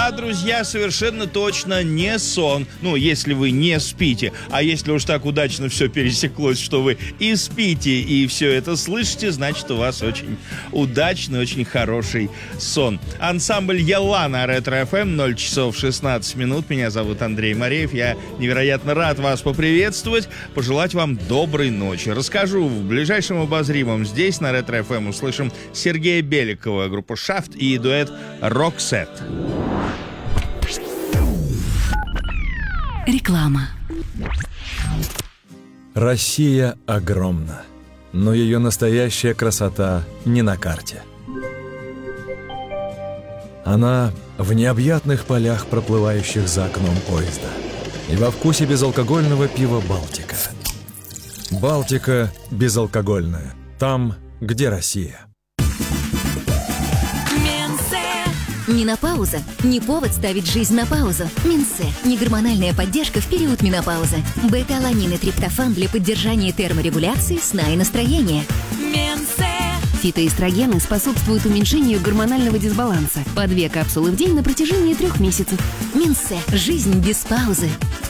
Да, друзья, совершенно точно не сон. Ну, если вы не спите. А если уж так удачно все пересеклось, что вы и спите, и все это слышите, значит, у вас очень удачный, очень хороший сон. Ансамбль «Елла» на Ретро-ФМ, 0 часов 16 минут. Меня зовут Андрей Мареев. Я невероятно рад вас поприветствовать, пожелать вам доброй ночи. Расскажу в ближайшем обозримом. Здесь на Ретро-ФМ услышим Сергея Беликова, группу «Шафт» и дуэт «Роксет». Реклама. Россия огромна, но ее настоящая красота не на карте. Она в необъятных полях, проплывающих за окном поезда, и во вкусе безалкогольного пива «Балтика». «Балтика» безалкогольная. Там, где Россия. Менопауза – не повод ставить жизнь на паузу. Минсе – негормональная поддержка в период менопаузы. Бета-аланин и триптофан для поддержания терморегуляции, сна и настроения. Минсе. Фитоэстрогены способствуют уменьшению гормонального дисбаланса. По 2 капсулы в день на протяжении 3 месяцев. Минсе – жизнь без паузы.